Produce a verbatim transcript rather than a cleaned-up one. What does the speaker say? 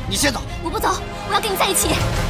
你先走。 我不走，我要跟你在一起。